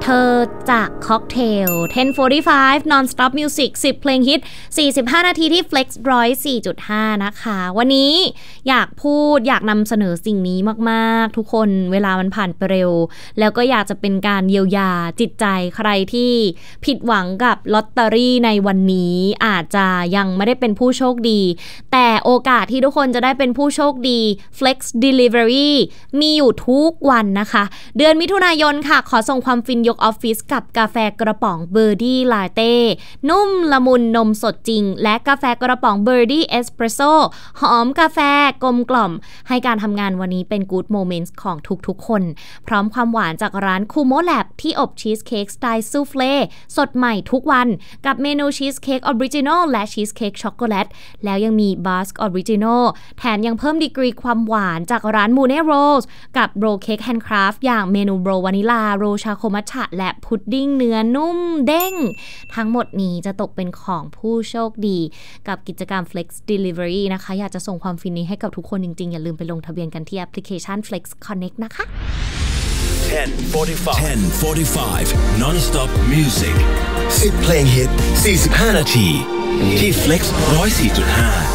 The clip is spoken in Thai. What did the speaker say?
เธอจากค็อกเทล 10:45 non-stop music 10 เพลงฮิต45 นาทีที่ Flex 104.5 นะคะวันนี้อยากนำเสนอสิ่งนี้มากๆทุกคนเวลามันผ่านไปเร็วแล้วก็อยากจะเป็นการเยียวยาจิตใจใครที่ผิดหวังกับลอตเตอรี่ในวันนี้อาจจะยังไม่ได้เป็นผู้โชคดีแต่โอกาสที่ทุกคนจะได้เป็นผู้โชคดี Flex Delivery มีอยู่ทุกวันนะคะเดือนมิถุนายนค่ะขอส่งความฟินยกออฟฟิศกับกาแฟกระป๋องเบอร์ดี้ลาเต้นุ่มละมุนนมสดจริงและกาแฟกระป๋องเบอร์ดี้เอสเปรสโซ่หอมกาแฟกลมกล่อมให้การทำงานวันนี้เป็น Good Moments ของทุกๆคนพร้อมความหวานจากร้านคูโมแลบที่อบชีสเค้กสไตล์ซูเฟ่สดใหม่ทุกวันกับเมนูชีสเค้กออริจินอลและชีสเค้กช็อกโกแลตแล้วยังมีบาสก์ออริจินอลแถมยังเพิ่มดีกรีความหวานจากร้านมูเน่โรลส์กับโรลเค้กแฮนด์คราฟต์อย่างเมนูโรลวานิลาโรลชาโคมัทฉะและพุดดิ้งเนื้อนุ่มเด้งทั้งหมดนี้จะตกเป็นของผู้โชคดีกับกิจกรรม Flex Delivery นะคะอยากจะส่งความฟินนี้ให้กับทุกคนจริงๆอย่าลืมไปลงทะเบียนกันที่แอปพลิเคชัน Flex Connect นะคะ 10:45 non-stop music 10 เพลงฮิต45 นาทีที่ Flex 104.5